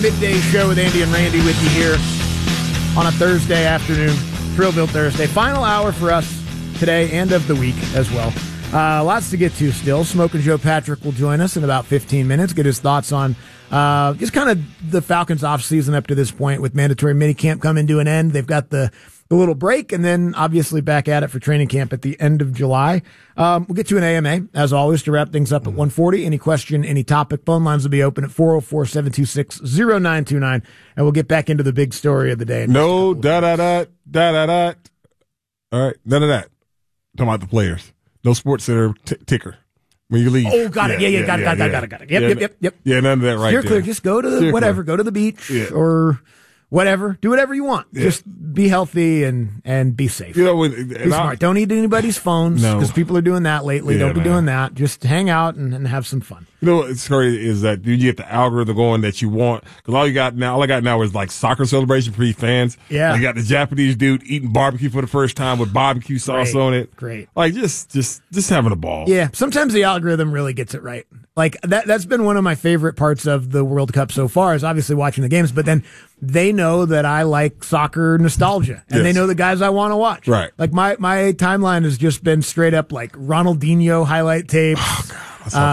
Midday show with Andy and Randy with you here on a Thursday afternoon, Thrillville Thursday. Final hour for us today and of the week as well. Lots to get to still. Smoking Joe Patrick will join us in about 15 minutes, get his thoughts on just kind of the Falcons offseason up to this point with mandatory minicamp coming to an end. They've got the little break and then obviously back at it for training camp at the end of July. We'll get to an AMA, as always, to wrap things up at 1:40. Any question, any topic, phone lines will be open at 404-726-0929, and we'll get back into the big story of the day. No, da-da-da. All right, none of that. Talking about the players. No Sports Center ticker when you leave. Oh, got it. Yeah, got it. Yep. Yeah, none of that right You're there. clear. Just go to the whatever. Go to the beach or whatever. Do whatever you want. Yeah. Just be healthy and be safe. You know, be smart. Don't eat anybody's phones because people are doing that lately. Don't be doing that. Just hang out and have some fun. You know what's crazy is that you get the algorithm going that you want. Because all I got now is like soccer celebration for fans. Yeah. You got the Japanese dude eating barbecue for the first time with barbecue sauce on it. Great. Like just having a ball. Yeah. Sometimes the algorithm really gets it right. Like that's been one of my favorite parts of the World Cup so far is obviously watching the games, but then they know that I like soccer nostalgia and they know the guys I want to watch. Right. Like my timeline has just been straight up like Ronaldinho highlight tapes. Oh, God.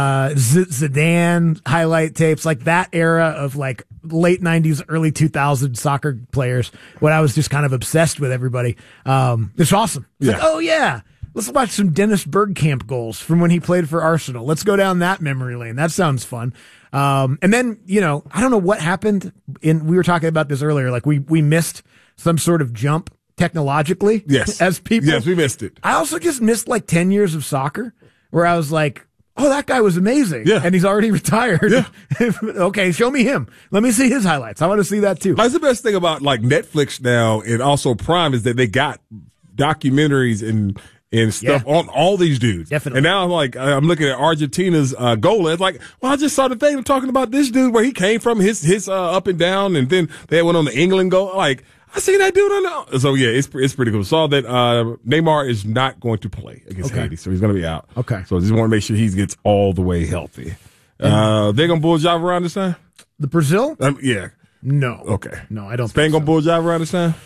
Zidane highlight tapes, like that era of like late 90s, early 2000s soccer players when I was just kind of obsessed with everybody. It's awesome. It's like, oh yeah, let's watch some Dennis Bergkamp goals from when he played for Arsenal. Let's go down that memory lane. That sounds fun. And then, I don't know what happened we were talking about this earlier. Like we missed some sort of jump technologically. Yes. As people. Yes, we missed it. I also just missed like 10 years of soccer where I was like, oh, that guy was amazing. Yeah. And he's already retired. Yeah. Okay, show me him. Let me see his highlights. I want to see that too. That's the best thing about like Netflix now and also Prime is that they got documentaries and stuff on all these dudes. Definitely. And now I'm looking at Argentina's goal and it's like, well, I just saw the thing talking about this dude where he came from, his up and down, and then they went on the England goal. Like, I seen that dude on the. So yeah, it's pretty cool. Saw that Neymar is not going to play against Haiti, so he's going to be out. Okay. So just want to make sure he gets all the way healthy. They're going to bull jive around this time? The Brazil? Yeah. No. Okay. No, I don't Spain think so. going to bull jive around this time?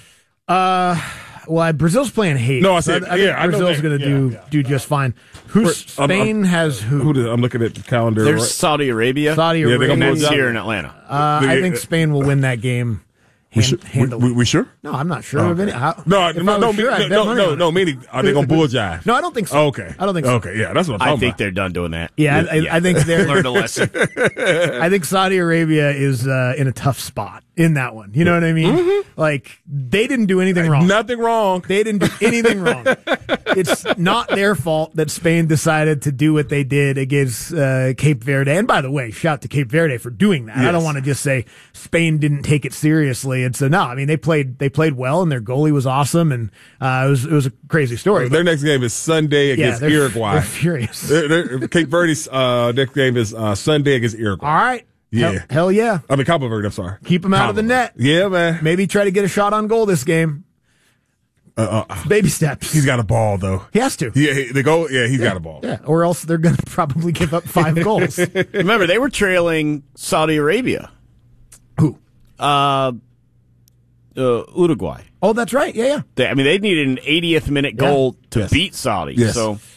Well, Brazil's playing Haiti. No, I said, I think Brazil's going to do just fine. Spain has who? I'm looking at the calendar. There's Saudi Arabia. Saudi Arabia. they're gonna That's here in Atlanta. I think Spain will win that game. Handily. We sure? No, I'm not sure of any. Meaning, are they going to bull jive? No, I don't think so. Okay. I don't think so. Okay, yeah, that's what I'm talking I think about. they're done doing that. Yeah, I think they're learned a lesson. I think Saudi Arabia is in a tough spot in that one. You know what I mean? Mm-hmm. Like they didn't do anything wrong. Nothing wrong. They didn't do anything wrong. It's not their fault that Spain decided to do what they did against Cape Verde. And by the way, shout to Cape Verde for doing that. Yes. I don't want to just say Spain didn't take it seriously. And so no, I mean they played well and their goalie was awesome and it was a crazy story. Their next game is Sunday against Uruguay. They're furious. Cape Verde's next game is Sunday against Uruguay. All right. Yeah. Hell yeah. I mean, Cabo Verde, I'm sorry. Keep them out of the net. Yeah, man. Maybe try to get a shot on goal this game. Baby steps. He's got a ball, though. He has to. He's got a ball. Yeah, or else they're going to probably give up 5 goals. Remember, they were trailing Saudi Arabia. Who? Uruguay. Oh, that's right. Yeah. They needed an 80th minute goal to beat Saudi. Yes. So